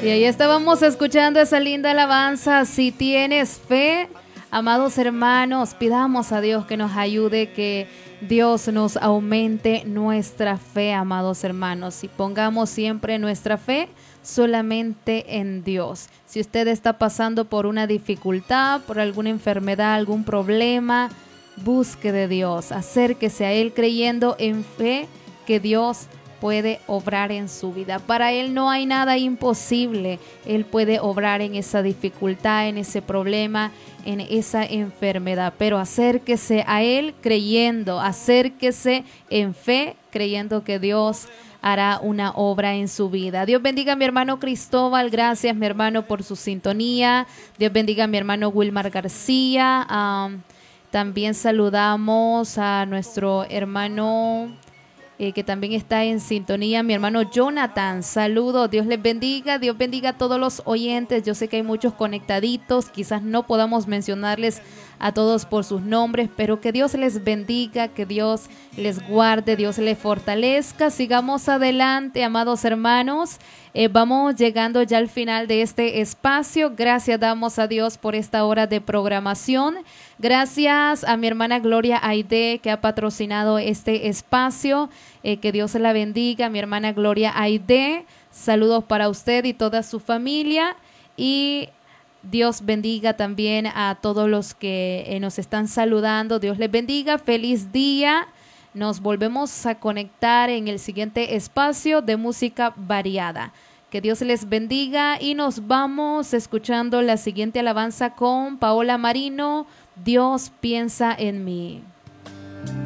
Y ahí estábamos escuchando esa linda alabanza. Si tienes fe, amados hermanos, pidamos a Dios que nos ayude, que Dios nos aumente nuestra fe, amados hermanos. Y pongamos siempre nuestra fe solamente en Dios. Si usted está pasando por una dificultad, por alguna enfermedad, algún problema, busque de Dios, acérquese a Él creyendo en fe que Dios puede obrar en su vida. Para Él no hay nada imposible. Él puede obrar en esa dificultad, en ese problema, en esa enfermedad. Pero acérquese a Él creyendo, acérquese en fe, creyendo que Dios hará una obra en su vida. Dios bendiga a mi hermano Cristóbal. Gracias, mi hermano, por su sintonía. Dios bendiga a mi hermano Wilmar García. También saludamos a nuestro hermano que también está en sintonía, mi hermano Jonathan. Saludos, Dios les bendiga, Dios bendiga a todos los oyentes. Yo sé que hay muchos conectaditos, quizás no podamos mencionarles a todos por sus nombres, pero que Dios les bendiga, que Dios les guarde, Dios les fortalezca. Sigamos adelante, amados hermanos. Vamos llegando ya al final de este espacio. Gracias damos a Dios por esta hora de programación. Gracias a mi hermana Gloria Aide, que ha patrocinado este espacio. Que Dios la bendiga, mi hermana Gloria Aide. Saludos para usted y toda su familia. Y Dios bendiga también a todos los que nos están saludando. Dios les bendiga. Feliz día. Nos volvemos a conectar en el siguiente espacio de música variada. Que Dios les bendiga y nos vamos escuchando la siguiente alabanza con Paola Marino. Dios piensa en mí.